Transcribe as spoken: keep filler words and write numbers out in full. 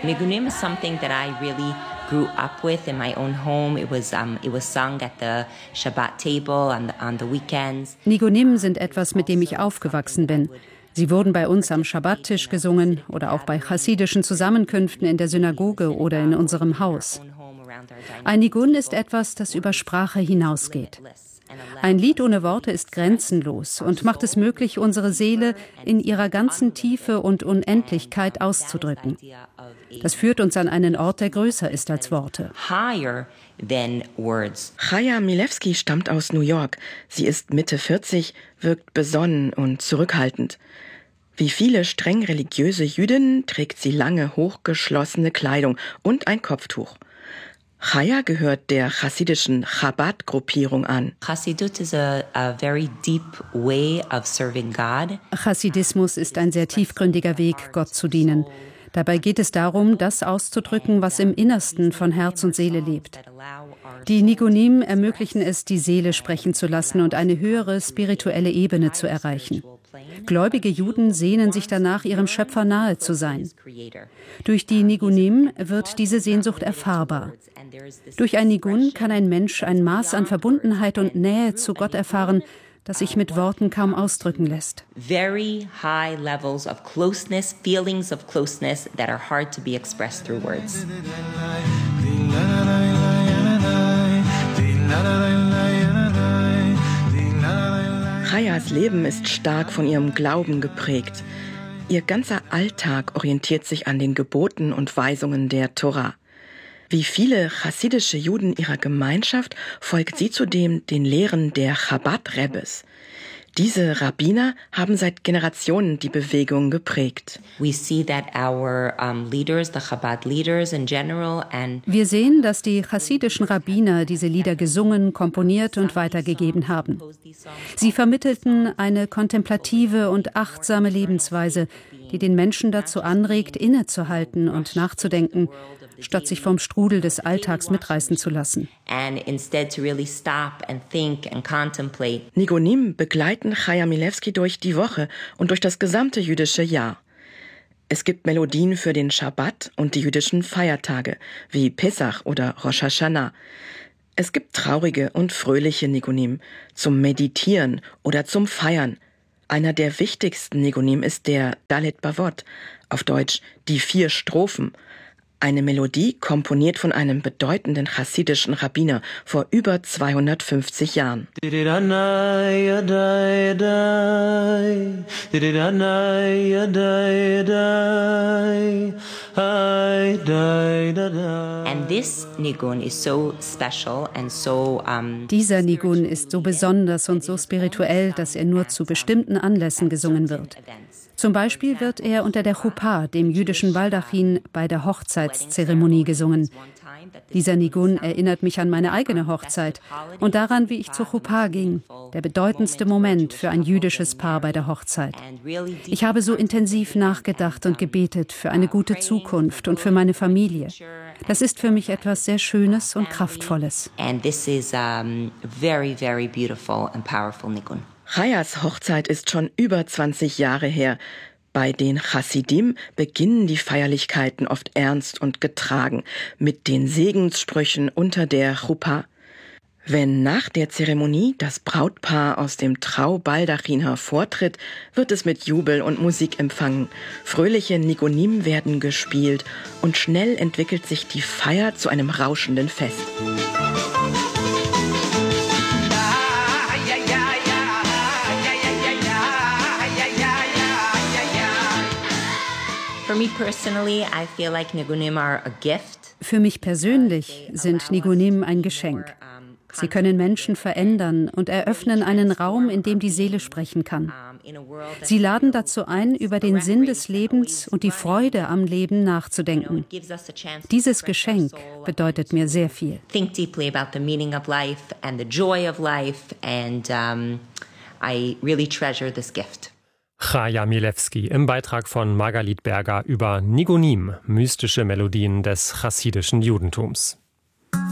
Nigunim is something that I really grew up with in my own home. It was um, it was sung at the Shabbat table on the, on the weekends. Nigunim sind etwas, mit dem ich aufgewachsen bin. Sie wurden bei uns am Schabbattisch gesungen oder auch bei chassidischen Zusammenkünften in der Synagoge oder in unserem Haus. Ein Nigun ist etwas, das über Sprache hinausgeht. Ein Lied ohne Worte ist grenzenlos und macht es möglich, unsere Seele in ihrer ganzen Tiefe und Unendlichkeit auszudrücken. Das führt uns an einen Ort, der größer ist als Worte. Chaya Milewski stammt aus New York. Sie ist Mitte vierzig, wirkt besonnen und zurückhaltend. Wie viele streng religiöse Jüdinnen trägt sie lange, hochgeschlossene Kleidung und ein Kopftuch. Chaya gehört der chassidischen Chabad-Gruppierung an. Chassidut is a, a very deep way of serving God. Chassidismus ist ein sehr tiefgründiger Weg, Gott zu dienen. Dabei geht es darum, das auszudrücken, was im Innersten von Herz und Seele lebt. Die Nigunim ermöglichen es, die Seele sprechen zu lassen und eine höhere spirituelle Ebene zu erreichen. Gläubige Juden sehnen sich danach, ihrem Schöpfer nahe zu sein. Durch die Nigunim wird diese Sehnsucht erfahrbar. Durch ein Nigun kann ein Mensch ein Maß an Verbundenheit und Nähe zu Gott erfahren, das sich mit Worten kaum ausdrücken lässt. Very high levels of closeness, feelings of closeness that are hard to be expressed through words. Chayas Leben ist stark von ihrem Glauben geprägt. Ihr ganzer Alltag orientiert sich an den Geboten und Weisungen der Tora. Wie viele chassidische Juden ihrer Gemeinschaft folgt sie zudem den Lehren der Chabad-Rebbes. Diese Rabbiner haben seit Generationen die Bewegung geprägt. We see that our um, leaders, the Chabad leaders in general, and Wir sehen, dass die chassidischen Rabbiner diese Lieder gesungen, komponiert und weitergegeben haben. Sie vermittelten eine kontemplative und achtsame Lebensweise, die den Menschen dazu anregt, innezuhalten und nachzudenken, statt sich vom Strudel des Alltags mitreißen zu lassen. Nigunim begleiten Chaya Milewski durch die Woche und durch das gesamte jüdische Jahr. Es gibt Melodien für den Schabbat und die jüdischen Feiertage, wie Pesach oder Rosh Hashanah. Es gibt traurige und fröhliche Nigunim, zum Meditieren oder zum Feiern. Einer der wichtigsten Nigunim ist der Dalet Bavot, auf Deutsch die vier Strophen. Eine Melodie, komponiert von einem bedeutenden chassidischen Rabbiner vor über zweihundertfünfzig Jahren. And this nigun is so special and so um Dieser Nigun ist so besonders und so spirituell, dass er nur zu bestimmten Anlässen gesungen wird. Zum Beispiel wird er unter der Chuppah, dem jüdischen Baldachin, bei der Hochzeitszeremonie gesungen. Dieser Nigun erinnert mich an meine eigene Hochzeit und daran, wie ich zur Chuppah ging, der bedeutendste Moment für ein jüdisches Paar bei der Hochzeit. Ich habe so intensiv nachgedacht und gebetet für eine gute Zukunft und für meine Familie. Das ist für mich etwas sehr Schönes und Kraftvolles. And this is um very, very beautiful and powerful nigun. Chayas Hochzeit ist schon über zwanzig Jahre her. Bei den Chassidim beginnen die Feierlichkeiten oft ernst und getragen, mit den Segenssprüchen unter der Chuppah. Wenn nach der Zeremonie das Brautpaar aus dem Traubaldachin hervortritt, wird es mit Jubel und Musik empfangen. Fröhliche Nigunim werden gespielt und schnell entwickelt sich die Feier zu einem rauschenden Fest. For me personally, I feel like nigunim are a gift. Für mich persönlich sind Nigunim ein Geschenk. Sie können Menschen verändern und eröffnen einen Raum, in dem die Seele sprechen kann. Sie laden dazu ein, über den Sinn des Lebens und die Freude am Leben nachzudenken. Dieses Geschenk bedeutet mir sehr viel. Think deeply about the meaning of life and the joy of life, and um, I really treasure this gift. Chaya Milewski im Beitrag von Margalit Berger über Nigunim, mystische Melodien des chassidischen Judentums.